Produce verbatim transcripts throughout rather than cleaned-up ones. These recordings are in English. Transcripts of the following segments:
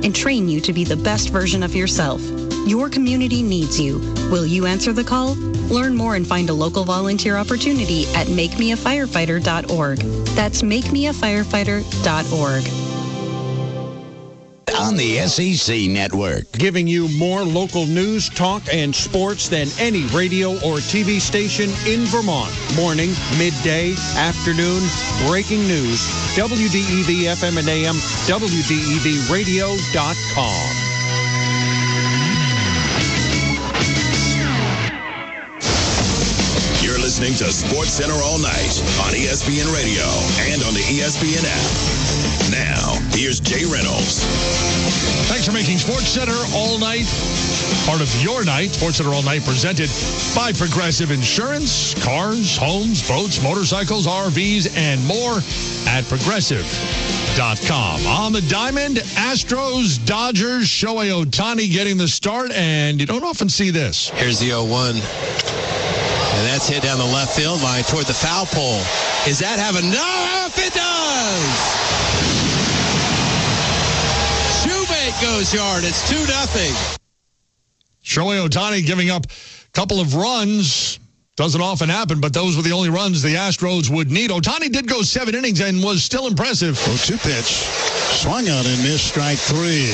and train you to be the best version of yourself. Your community needs you. Will you answer the call? Learn more and find a local volunteer opportunity at make me a firefighter dot org. That's make me a firefighter dot org. On the S E C Network. Giving you more local news, talk, and sports than any radio or T V station in Vermont. Morning, midday, afternoon, breaking news. W D E V F M and A M, W D E V radio dot com. You're listening to Sports Center all night on E S P N Radio and on the E S P N app. Now, here's Jay Reynolds. Thanks for making Sports Center all night part of your night. Sports Center all night presented by Progressive Insurance. Cars, homes, boats, motorcycles, R Vs, and more at progressive dot com. On the diamond, Astros, Dodgers, Shohei Ohtani getting the start, and you don't often see this. Here's the oh one. And that's hit down the left field line toward the foul pole. Is that having enough? It does! Shoemate goes yard. It's two nothing. Shohei Ohtani giving up a couple of runs. Doesn't often happen, but those were the only runs the Astros would need. Ohtani did go seven innings and was still impressive. oh two pitch. Swung out and missed, strike three.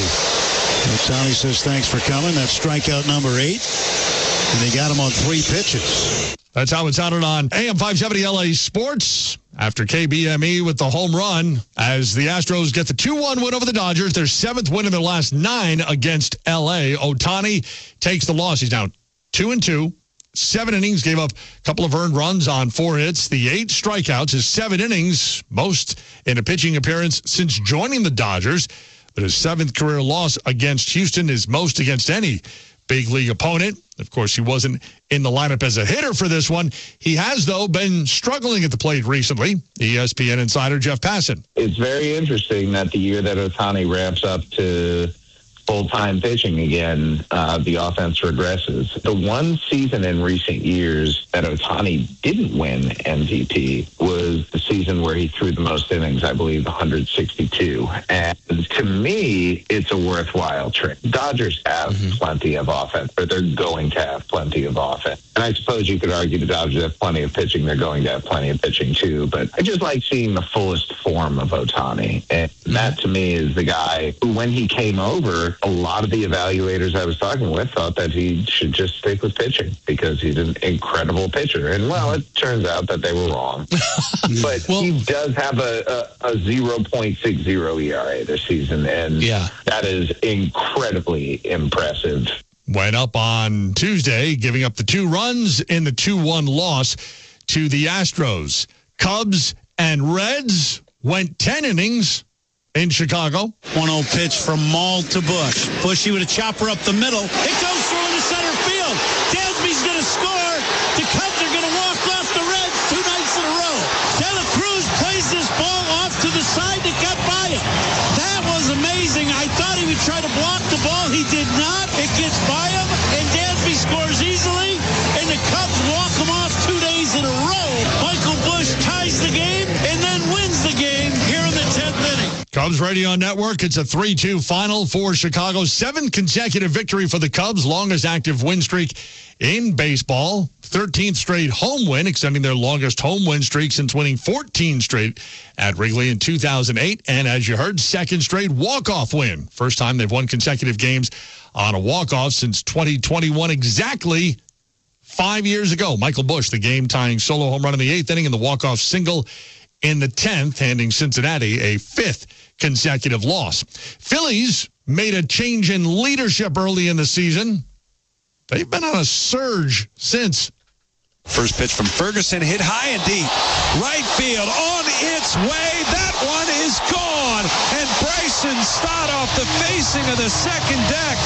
Ohtani says thanks for coming. That's strikeout number eight. And they got him on three pitches. That's how it sounded on A M five seventy L A Sports after K B M E with the home run as the Astros get the two one win over the Dodgers, their seventh win in their last nine against L A. Ohtani takes the loss. He's now two and two, seven innings, gave up a couple of earned runs on four hits, the eight strikeouts, his seven innings, most in a pitching appearance since joining the Dodgers. But his seventh career loss against Houston is most against any big league opponent. Of course, he wasn't in the lineup as a hitter for this one. He has, though, been struggling at the plate recently. E S P N insider Jeff Passan. It's very interesting that the year that Ohtani ramps up to full-time pitching again, uh, the offense regresses. The one season in recent years that Ohtani didn't win M V P was the season where he threw the most innings, I believe, one hundred sixty-two. And to me, it's a worthwhile trade. Dodgers have mm-hmm. plenty of offense, or they're going to have plenty of offense. And I suppose you could argue the Dodgers have plenty of pitching. They're going to have plenty of pitching, too. But I just like seeing the fullest form of Ohtani. And that, to me, is the guy who, when he came over, a lot of the evaluators I was talking with thought that he should just stick with pitching because he's an incredible pitcher. And, well, it turns out that they were wrong. But well, he does have a, a, a zero point six zero E R A this season, and yeah. that is incredibly impressive. Went up on Tuesday, giving up the two runs in the two one loss to the Astros. Cubs and Reds went ten innings in Chicago. one oh pitch from Maul to Bush. Bushy with a chopper up the middle. It goes through into center field. Dansby's going to score. The Cubs are going to walk off the Reds two nights in a row. De La Cruz plays this ball off to the side to get by him. That was amazing. I thought he would try to block the ball. He did not. It gets by him, and Dansby scores easily, and the Cubs walk him off two days in a row. Michael Bush ties the game and then wins the game here in the tenth inning. Cubs Radio Network, it's a three two final for Chicago. Seventh consecutive victory for the Cubs, longest active win streak in baseball. thirteenth straight home win, extending their longest home win streak since winning fourteen straight at Wrigley in two thousand eight. And as you heard, second straight walk-off win. First time they've won consecutive games on a walk-off since twenty twenty-one, exactly five years ago. Michael Bush, the game-tying solo home run in the eighth inning and the walk-off single in the tenth, handing Cincinnati a fifth consecutive loss. Phillies made a change in leadership early in the season. They've been on a surge since. First pitch from Ferguson, hit high and deep. Right field on its way. That one is gone. And Bryson Stott off the facing of the second deck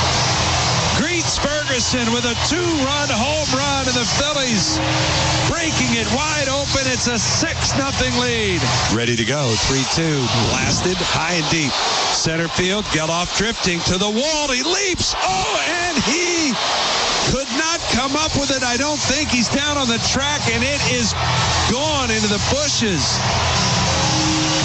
greets Ferguson with a two-run home run, and the Phillies breaking it wide open. It's a six nothing lead. Ready to go. three two. Blasted high and deep. Center field. Geloff drifting to the wall. He leaps. Oh, and he could not come up with it. I don't think. He's down on the track, and it is gone into the bushes.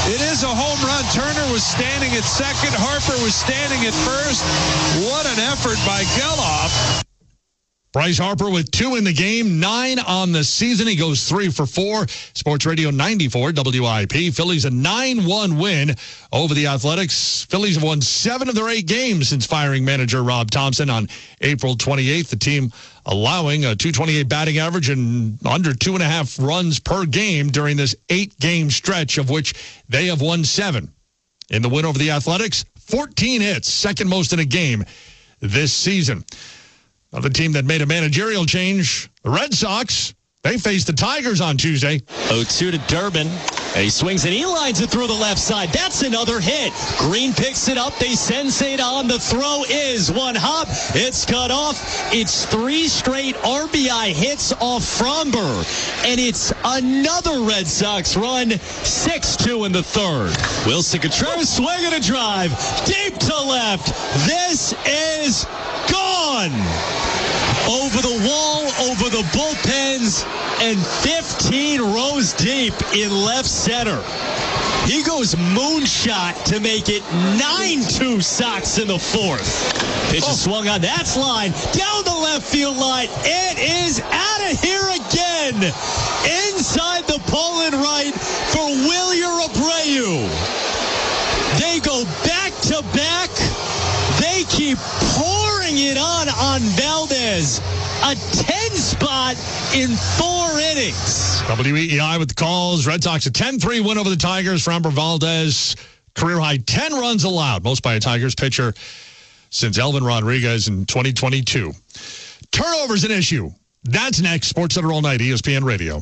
It is a home run. Turner was standing at second. Harper was standing at first. What an effort by Geloff. Bryce Harper with two in the game, nine on the season. He goes three for four. Sports Radio ninety-four W I P. Phillies a nine one win over the Athletics. Phillies have won seven of their eight games since firing manager Rob Thompson on April twenty-eighth. The team allowing a two twenty-eight batting average and under two and a half runs per game during this eight-game stretch, of which they have won seven. In the win over the Athletics, fourteen hits, second most in a game this season. Another team that made a managerial change, the Red Sox. They faced the Tigers on Tuesday. oh two to Durbin. He swings and he lines it through the left side. That's another hit. Green picks it up. They sensate on. The throw is one hop. It's cut off. It's three straight R B I hits off Fromber. And it's another Red Sox run. six two in the third. Wilson Contreras swinging a drive. Deep to left. This is gone. Over the wall, over the bullpens, and fifteen rows deep in left center. He goes moonshot to make it nine two Sox in the fourth. Pitch is swung on. That's line down the left field line. It is out of here again. Inside the pole and right for Wilyer Abreu. They go back to back. They keep pouring it on on Valdez. A ten spot in four innings. W E E I with the calls. Red Sox a ten three win over the Tigers. Framber Valdez, career high ten runs allowed, most by a Tigers pitcher since Elvin Rodriguez in twenty twenty-two. Turnovers an issue. That's next. Sports Center all night, E S P N Radio.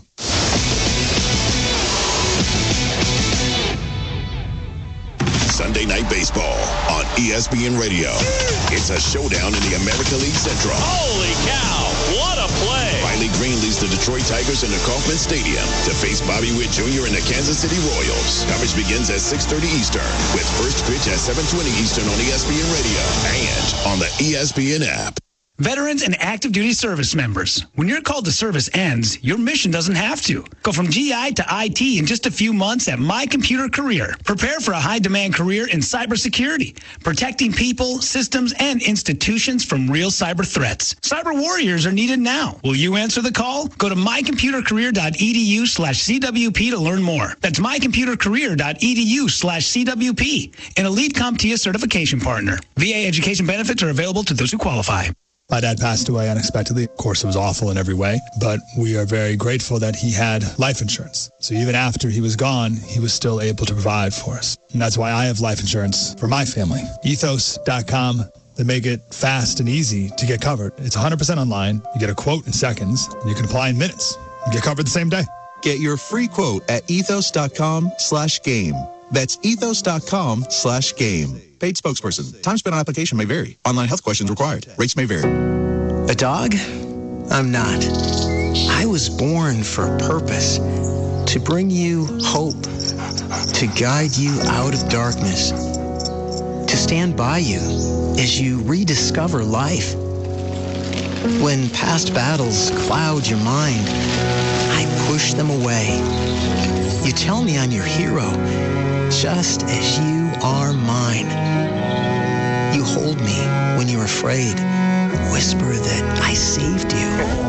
Sunday Night Baseball on E S P N Radio. It's a showdown in the American League Central. Holy cow, what a play. Riley Green leads the Detroit Tigers into Kauffman Stadium to face Bobby Witt Junior and the Kansas City Royals. Coverage begins at six thirty Eastern with first pitch at seven twenty Eastern on E S P N Radio and on the E S P N app. Veterans and active duty service members, when your call to service ends, your mission doesn't have to. Go from G I to I T in just a few months at My Computer Career. Prepare for a high-demand career in cybersecurity, protecting people, systems, and institutions from real cyber threats. Cyber warriors are needed now. Will you answer the call? Go to mycomputercareer.edu slash CWP to learn more. That's mycomputercareer.edu slash CWP, an elite CompTIA certification partner. V A education benefits are available to those who qualify. My dad passed away unexpectedly. Of course, it was awful in every way, but we are very grateful that he had life insurance. So even after he was gone, he was still able to provide for us. And that's why I have life insurance for my family. ethos dot com. They make it fast and easy to get covered. It's one hundred percent online. You get a quote in seconds, and you can apply in minutes. You get covered the same day. Get your free quote at ethos dot com slash game. That's ethos dot com slash game. Paid spokesperson. Time spent on application may vary. Online health questions required. Rates may vary. A dog? I'm not. I was born for a purpose. To bring you hope. To guide you out of darkness. To stand by you as you rediscover life. When past battles cloud your mind, I push them away. You tell me I'm your hero, just as you are mine. You hold me when you're afraid. Whisper that I saved you.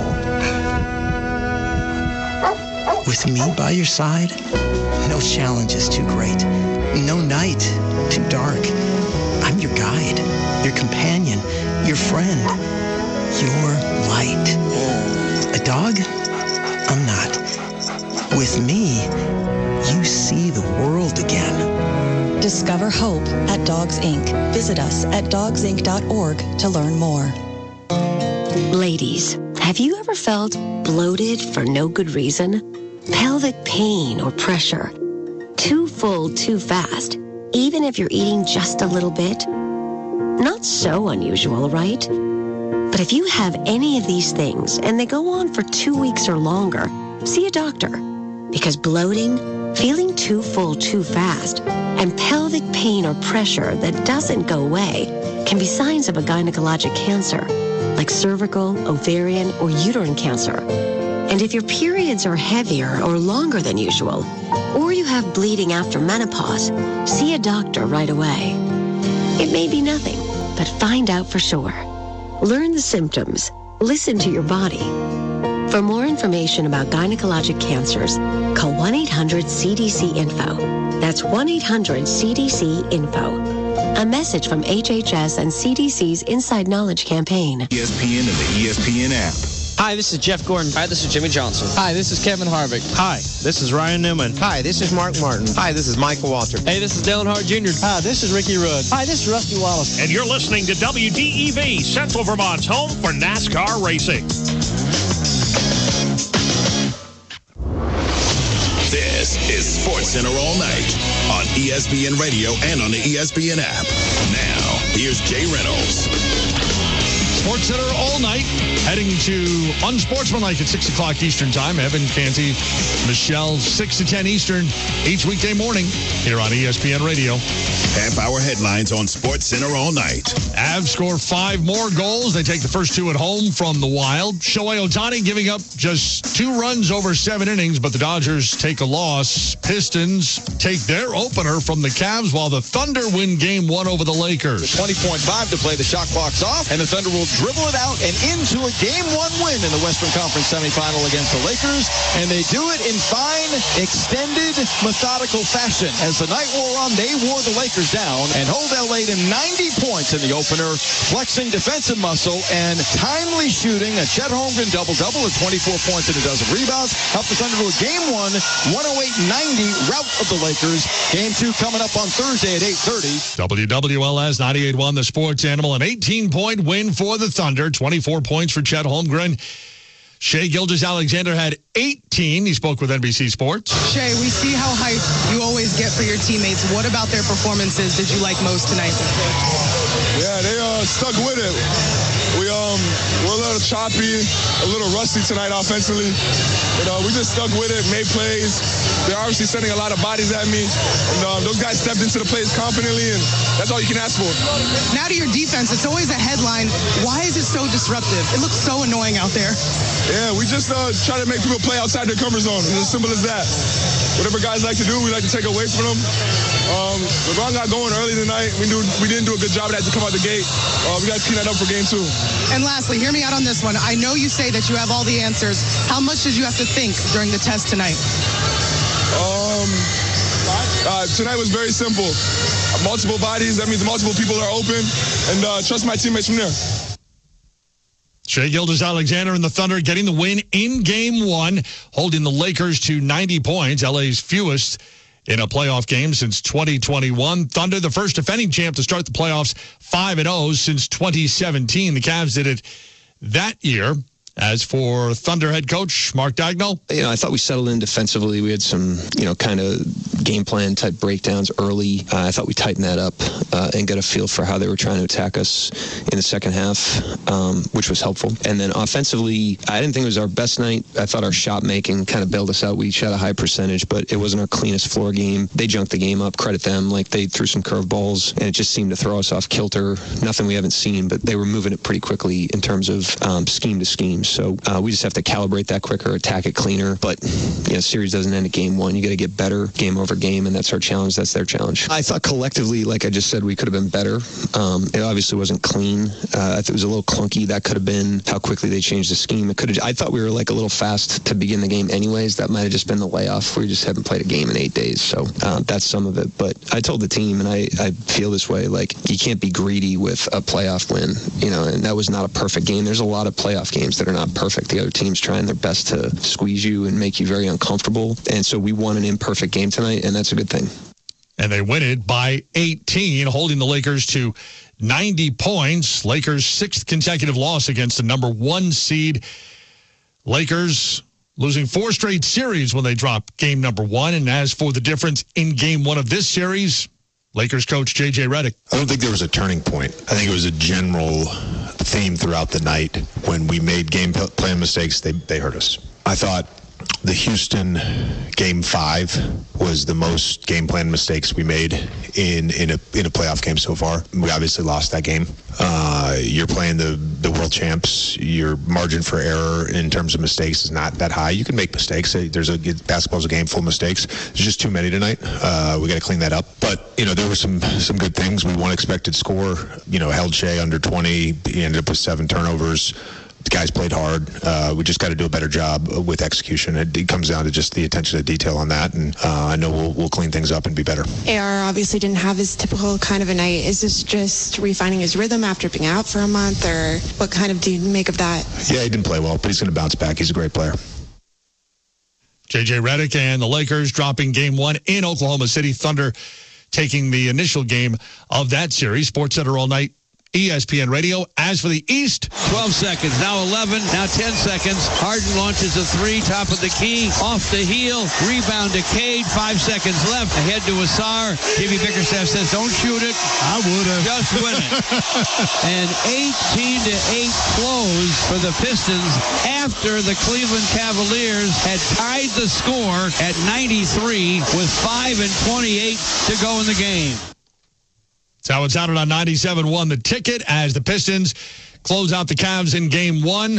With me by your side, no challenge is too great. No night too dark. I'm your guide, your companion, your friend, your light. A dog? I'm not. With me, you see the world again. Discover hope at Dogs Incorporated. Visit us at dogs inc dot org to learn more. Ladies, have you ever felt bloated for no good reason? Pelvic pain or pressure? Too full, too fast, even if you're eating just a little bit? Not so unusual, right? But if you have any of these things and they go on for two weeks or longer, see a doctor. Because bloating, feeling too full too fast, and pelvic pain or pressure that doesn't go away can be signs of a gynecologic cancer, like cervical, ovarian, or uterine cancer. And if your periods are heavier or longer than usual, or you have bleeding after menopause, see a doctor right away. It may be nothing, but find out for sure. Learn the symptoms. Listen to your body. For more information about gynecologic cancers, call one eight hundred C D C info. That's one eight hundred C D C info. A message from H H S and C D C's Inside Knowledge campaign. E S P N and the E S P N app. Hi, this is Jeff Gordon. Hi, this is Jimmy Johnson. Hi, this is Kevin Harvick. Hi, this is Ryan Newman. Hi, this is Mark Martin. Hi, this is Michael Waltrip. Hey, this is Dale Earnhardt Junior Hi, this is Ricky Rudd. Hi, this is Rusty Wallace. And you're listening to W D E V, Central Vermont's home for NASCAR racing. This is Sports Center all night on E S P N Radio and on the E S P N app. Now, here's Jay Reynolds. Sports Center all night, heading to Unsportsmanlike at six o'clock Eastern Time. Evan Canty, Michelle, six to ten Eastern, each weekday morning here on E S P N Radio. Half-hour headlines on Sports Center all night. Avs score five more goals. They take the first two at home from the Wild. Shohei Ohtani giving up just two runs over seven innings, but the Dodgers take a loss. Pistons take their opener from the Cavs, while the Thunder win game one over the Lakers. twenty point five to play, the shot clock's off, and the Thunder will dribble it out and into a game one win in the Western Conference semifinal against the Lakers, and they do it in fine, extended, methodical fashion. As the night wore on, they wore the Lakers down and hold L A to ninety points in the opener, flexing defensive muscle and timely shooting. A Chet Holmgren double-double at twenty-four points and a dozen rebounds helped the Thunder to a game one, one oh eight ninety rout of the Lakers. Game two coming up on Thursday at eight thirty. W W L S ninety-eight one, the sports animal, an eighteen point win for the Thunder, twenty-four points for Chet Holmgren. Shai Gilgeous-Alexander had eighteen. He spoke with N B C Sports. Shai, we see how hyped you always get for your teammates. What about their performances did you like most tonight? Yeah, they uh, stuck with it. We um, we're a little choppy, a little rusty tonight offensively. But uh, we just stuck with it, made plays. They're obviously sending a lot of bodies at me. And uh, those guys stepped into the plays confidently, and that's all you can ask for. Now to your defense, it's always a headline. Why is it so disruptive? It looks so annoying out there. Yeah, we just uh, try to make people play outside their comfort zone. It's as simple as that. Whatever guys like to do, we like to take away from them. Um, LeBron got going early tonight. We knew we didn't do a good job of that to come out the gate. Uh, we got to clean that up for game two. And lastly, hear me out on this one. I know you say that you have all the answers. How much did you have to think during the test tonight? Um, uh, tonight was very simple. Multiple bodies. That means multiple people are open. And uh, trust my teammates from there. Shai Gilgeous-Alexander and the Thunder getting the win in game one, holding the Lakers to ninety points, L A's fewest in a playoff game since twenty twenty-one. Thunder, the first defending champ to start the playoffs five and oh since twenty seventeen. The Cavs did it that year. As for Thunder head coach Mark Daigneault, you know, I thought we settled in defensively. We had some, you know, kind of game plan type breakdowns early. Uh, I thought we tightened that up uh, and got a feel for how they were trying to attack us in the second half, um, which was helpful. And then offensively, I didn't think it was our best night. I thought our shot making kind of bailed us out. We shot a high percentage, but it wasn't our cleanest floor game. They junked the game up. Credit them. Like, they threw some curveballs, and it just seemed to throw us off kilter. Nothing we haven't seen, but they were moving it pretty quickly in terms of um, scheme to scheme. So uh, we just have to calibrate that quicker, attack it cleaner. But, you know, series doesn't end at game one. You got to get better game over game, and that's our challenge. That's their challenge. I thought collectively, like I just said, we could have been better. Um, it obviously wasn't clean. Uh, I thought it was a little clunky. That could have been how quickly they changed the scheme. It could have. I thought we were like a little fast to begin the game anyways. That might have just been the layoff. We just haven't played a game in eight days. So uh, that's some of it. But I told the team, and I, I feel this way, like, you can't be greedy with a playoff win, you know, and that was not a perfect game. There's a lot of playoff games that are not perfect. The other team's trying their best to squeeze you and make you very uncomfortable. And so we won an imperfect game tonight, and that's a good thing. And they win it by eighteen, holding the Lakers to ninety points. Lakers' sixth consecutive loss against the number one seed. Lakers losing four straight series when they drop game number one. And as for the difference in game one of this series, Lakers coach J J Redick. I don't think there was a turning point. I think it was a general theme throughout the night. When we made game plan mistakes, they, they hurt us. I thought the Houston game five was the most game plan mistakes we made in, in a in a playoff game so far. We obviously lost that game. Uh, you're playing the, the world champs. Your margin for error in terms of mistakes is not that high. You can make mistakes. There's a basketball's a game full of mistakes. There's just too many tonight. Uh, we got to clean that up. But you know, there were some some good things. We won expected score. You know, held Shea under twenty. He ended up with seven turnovers. The guys played hard. Uh, we just got to do a better job with execution. It, it comes down to just the attention to detail on that, and uh, I know we'll, we'll clean things up and be better. A R obviously didn't have his typical kind of a night. Is this just refining his rhythm after being out for a month, or what kind of do you make of that? Yeah, he didn't play well, but he's going to bounce back. He's a great player. J J Redick and the Lakers dropping game one in Oklahoma City. Thunder taking the initial game of that series. SportsCenter all night. E S P N Radio. As for the East, twelve seconds, now eleven, now ten seconds. Harden launches a three, top of the key, off the heel, rebound to Cade, five seconds left, ahead to Asar. Jimmy Bickerstaff says, don't shoot it. I would have. Just win it. And eighteen to eight close for the Pistons after the Cleveland Cavaliers had tied the score at ninety-three with five and twenty-eight to go in the game. That's how it sounded on ninety-seven one The Ticket as the Pistons close out the Cavs in game one,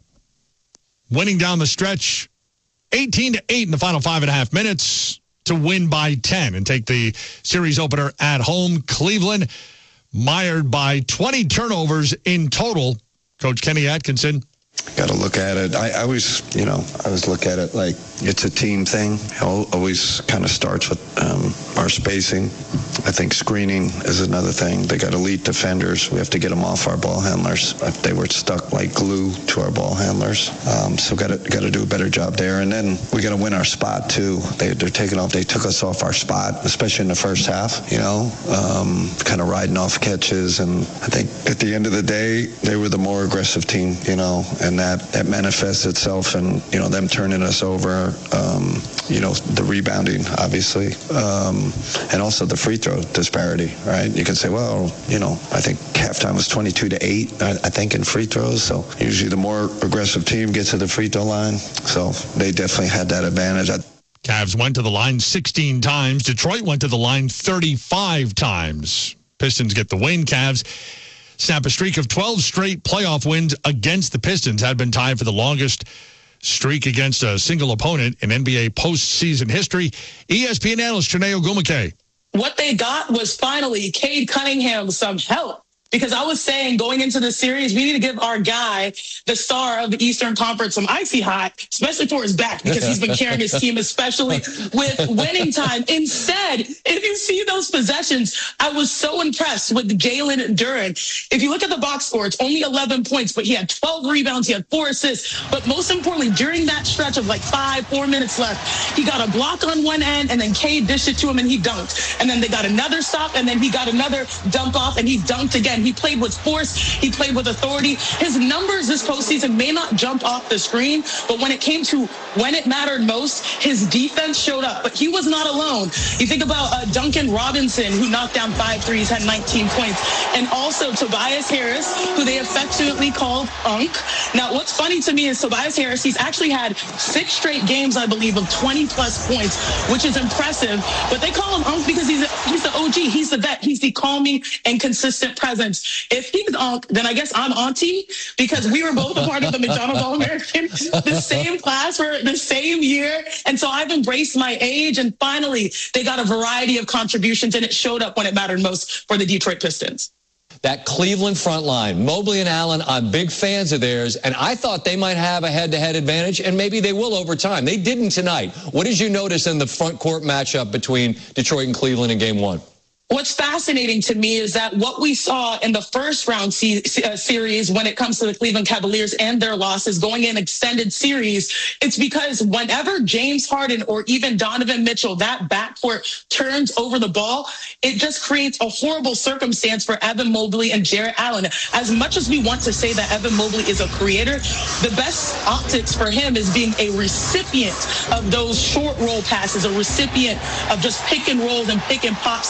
winning down the stretch eighteen to eight in the final five and a half minutes to win by ten and take the series opener at home. Cleveland mired by twenty turnovers in total. Coach Kenny Atkinson. Got to look at it. I, I always, you know, I always look at it like it's a team thing. It always kind of starts with um, our spacing. I think screening is another thing. They got elite defenders. We have to get them off our ball handlers. If they were stuck like glue to our ball handlers, um, so got to got to do a better job there. And then we got to win our spot too. They, they're taking off. They took us off our spot, especially in the first half. You know, um, kind of riding off catches. And I think at the end of the day, they were the more aggressive team. You know, and that that manifests itself in, you know, them turning us over. Um, you know, the rebounding, obviously, um, and also the free throw disparity, right? You can say, well, you know, I think halftime was twenty-two to eight, I, I think, in free throws. So usually the more aggressive team gets to the free throw line. So they definitely had that advantage. I- Cavs went to the line sixteen times. Detroit went to the line thirty-five times. Pistons get the win. Cavs snap a streak of twelve straight playoff wins against the Pistons. Had been tied for the longest streak against a single opponent in N B A postseason history. E S P N analyst Chiney Ogwumike. What they got was finally Cade Cunningham some help. Because I was saying going into the series, we need to give our guy, the star of the Eastern Conference, some icy hot, especially for his back, because he's been carrying his team, especially with winning time. Instead, if you see those possessions, I was so impressed with Jalen Duren. If you look at the box score, it's only eleven points, but he had twelve rebounds, he had four assists. But most importantly, during that stretch of like five, four minutes left, he got a block on one end, and then Cade dished it to him, and he dunked. And then they got another stop, and then he got another dump off, and he dunked again. He played with force. He played with authority. His numbers this postseason may not jump off the screen, but when it came to when it mattered most, his defense showed up. But he was not alone. You think about uh, Duncan Robinson, who knocked down five threes, had nineteen points, and also Tobias Harris, who they affectionately called Unk. Now, what's funny to me is Tobias Harris, he's actually had six straight games, I believe, of twenty-plus points, which is impressive. But they call him Unk because he's a, he's the O G. He's the vet. He's the calming and consistent presence. If he's Unk, then I guess I'm Auntie, because we were both a part of the McDonald's All-American, the same class for the same year. And so I've embraced my age. And finally, they got a variety of contributions, and it showed up when it mattered most for the Detroit Pistons. That Cleveland front line, Mobley and Allen, I'm big fans of theirs, and I thought they might have a head-to-head advantage, and maybe they will over time. They didn't tonight. What did you notice in the front court matchup between Detroit and Cleveland in game one? What's fascinating to me is that what we saw in the first round se- uh, series when it comes to the Cleveland Cavaliers and their losses going in extended series, it's because whenever James Harden or even Donovan Mitchell, that backcourt turns over the ball, it just creates a horrible circumstance for Evan Mobley and Jarrett Allen. As much as we want to say that Evan Mobley is a creator, the best optics for him is being a recipient of those short roll passes, a recipient of just pick and rolls and pick and pop situations.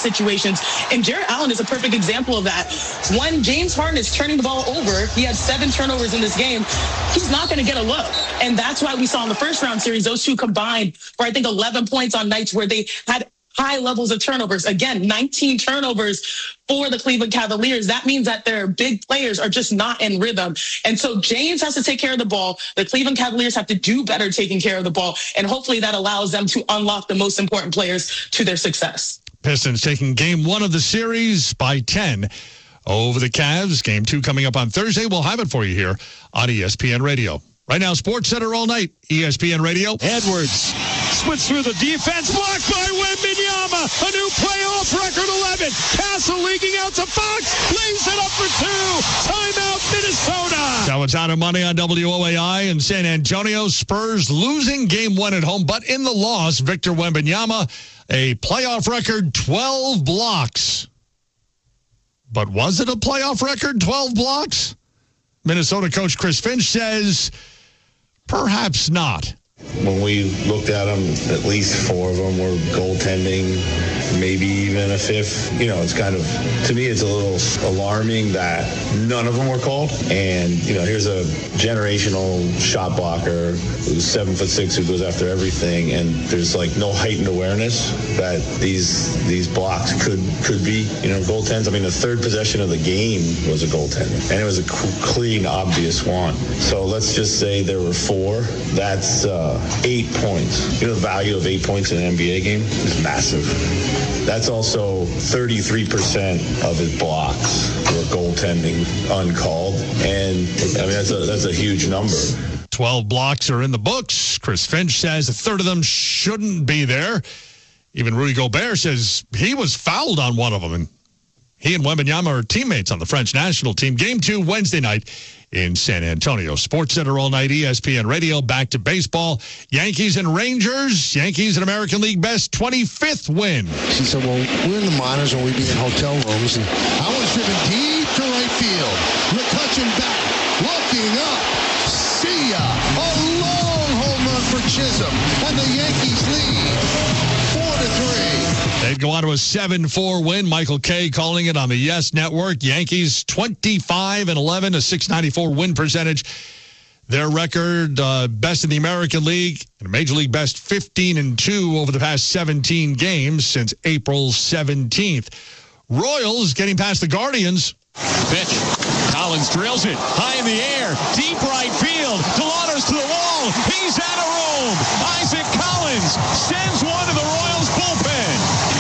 situations. And Jarrett Allen is a perfect example of that. When James Harden is turning the ball over, he had seven turnovers in this game, he's not going to get a look. And that's why we saw in the first round series, those two combined for, I think, eleven points on nights where they had high levels of turnovers. Again, nineteen turnovers for the Cleveland Cavaliers. That means that their big players are just not in rhythm. And so James has to take care of the ball. The Cleveland Cavaliers have to do better taking care of the ball. And hopefully that allows them to unlock the most important players to their success. Pistons taking game one of the series by ten over the Cavs. Game two coming up on Thursday. We'll have it for you here on E S P N Radio. Right now, Sports Center all night, E S P N Radio. Edwards splits through the defense, blocked by Wembanyama. A new playoff record eleven. Castle leaking out to Fox, lays it up for two. Timeout, Minnesota. So it's out of money on W O A I in San Antonio. Spurs losing game one at home, but in the loss, Victor Wembanyama, a playoff record, twelve blocks. But was it a playoff record, twelve blocks? Minnesota coach Chris Finch says perhaps not. When we looked at them, at least four of them were goaltending, maybe even a fifth. You know, it's kind of, to me, it's a little alarming that none of them were called. And, you know, here's a generational shot blocker who's seven foot six, who goes after everything. And there's like no heightened awareness that these these blocks could could be, you know, goaltends. I mean, the third possession of the game was a goaltender, and it was a clean, obvious one. So let's just say there were four. That's uh, eight points. You know, the value of eight points in an N B A game is massive. That's also thirty-three percent of his blocks were goaltending uncalled. And I mean, that's a, that's a huge number. twelve blocks are in the books. Chris Finch says a third of them shouldn't be there. Even Rudy Gobert says he was fouled on one of them. And he and Wembanyama are teammates on the French national team. Game two, Wednesday night in San Antonio. Sports Center all night, E S P N Radio. Back to baseball. Yankees and Rangers. Yankees an American League best twenty-fifth win. She said, well, we're in the minors and we'd be in hotel rooms. And I was driven deep to right field. McCutchen back, looking up. See ya. A long home run for Chisholm. And the Yankees lead four to three. They'd go on to a seven four win. Michael Kay calling it on the Yes Network. Yankees twenty-five and eleven, a six ninety-four win percentage. Their record, uh, best in the American League, and a Major League best fifteen and two over the past seventeen games since April seventeenth. Royals getting past the Guardians. Pitch. Collins drills it high in the air. Deep right field. Delano's to the wall. He's out of room. Isaac Collins sends one to the Royals bullpen.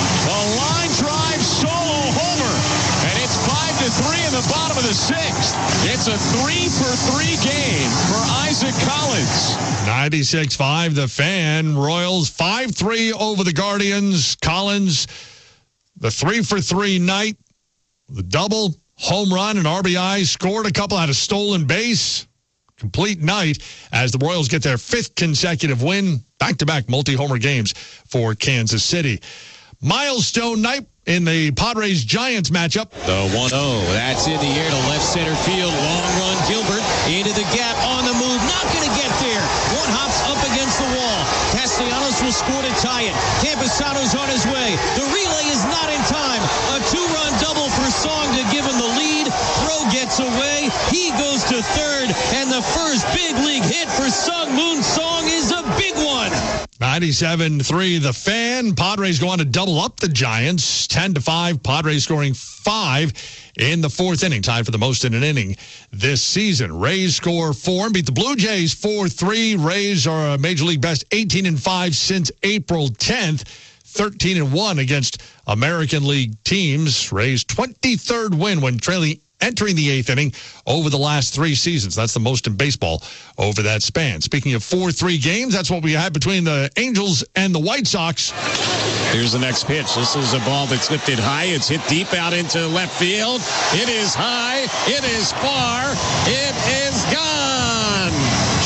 A line drive solo homer. And it's five to three in the bottom of the sixth. It's a three for three game for Isaac Collins. ninety-six five The Fan. Royals five three over the Guardians. Collins, the three for three night. The double, home run, and R B I. Scored a couple, had a stolen base. Complete night as the Royals get their fifth consecutive win. Back-to-back multi-homer games for Kansas City. Milestone night in the Padres-Giants matchup. The one oh, that's in the air to left center field. Long run, Gilbert into the gap, on the move, not going to get there. One hops up against the wall. Castellanos will score to tie it. Campusano's on his way. The relay is not in time. A two-run double for Song to give him the lead. Throw gets away. He goes to third, and the first big league hit for Sung Moon Song is a big one. ninety-seven three The Fan. Padres go on to double up the Giants. ten to five Padres scoring five in the fourth inning. Tied for the most in an inning this season. Rays score four and beat the Blue Jays four three. Rays are a Major League best eighteen and five since April tenth. thirteen and one against American League teams. Rays twenty-third win when trailing entering the eighth inning over the last three seasons. That's the most in baseball over that span. Speaking of four three games, that's what we had between the Angels and the White Sox. Here's the next pitch. This is a ball that's lifted high. It's hit deep out into left field. It is high. It is far. It is gone.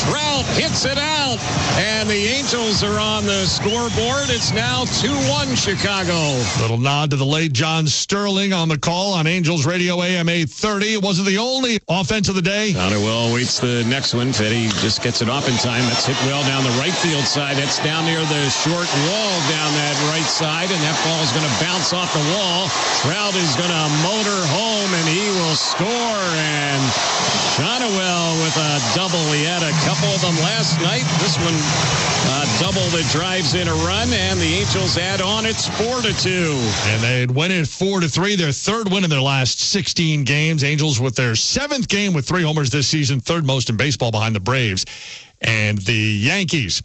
Trout hits it out, and the Angels are on the scoreboard. It's now two one Chicago. Little nod to the late John Sterling on the call on Angels Radio A M eight thirty. It wasn't the only offense of the day. Honorwell waits the next one. Fetty just gets it off in time. That's hit well down the right field side. That's down near the short wall down that right side, and that ball is going to bounce off the wall. Trout is going to motor home, and he will score. And Honorwell with a double. He had a couple of them last night. This one, a double that drives in a run, and the Angels add on. It's four to two. And they'd win it four to three. Their third win in their last sixteen games. Angels with their seventh game with three homers this season, third most in baseball behind the Braves and the Yankees.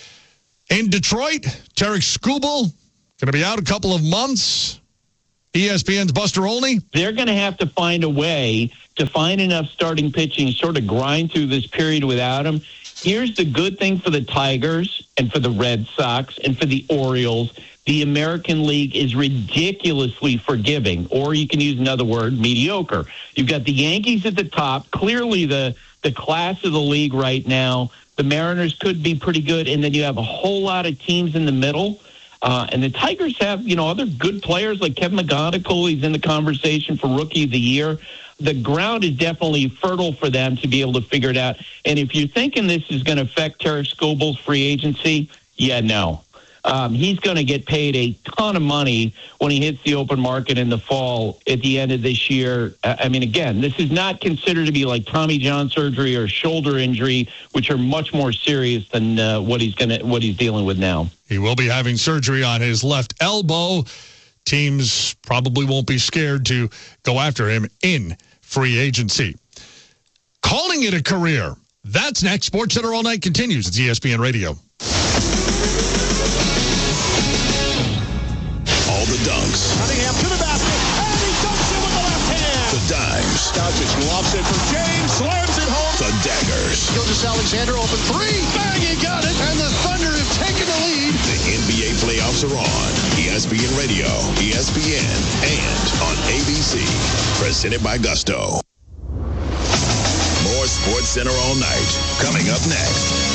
In Detroit, Tarek Skubal going to be out a couple of months. E S P N's Buster Olney. They're going to have to find a way to find enough starting pitching, sort of grind through this period without him. Here's the good thing for the Tigers and for the Red Sox and for the Orioles. The American League is ridiculously forgiving, or you can use another word, mediocre. You've got the Yankees at the top, clearly the, the class of the league right now. The Mariners could be pretty good, and then you have a whole lot of teams in the middle. Uh, and the Tigers have, you know, other good players like Kevin McGonigal. He's in the conversation for Rookie of the Year. The ground is definitely fertile for them to be able to figure it out. And if you're thinking this is going to affect Tarek Skubal's free agency, yeah, no. Um, he's going to get paid a ton of money when he hits the open market in the fall at the end of this year. I mean, again, this is not considered to be like Tommy John surgery or shoulder injury, which are much more serious than uh, what he's going to what he's dealing with now. He will be having surgery on his left elbow. Teams probably won't be scared to go after him in free agency. Calling it a career. That's next. SportsCenter All Night continues. It's E S P N Radio. All the dunks. Cunningham to the basket, and he dunks it with the left hand. The dimes. Doncic lobs it for James, slams it home. The daggers. Gilgeous-Alexander open three. Bang, he got it. And the Thunder have taken the lead. The N B A playoffs are on. E S P N Radio, E S P N, and on A B C. Presented by Gusto. More SportsCenter All Night. Coming up next.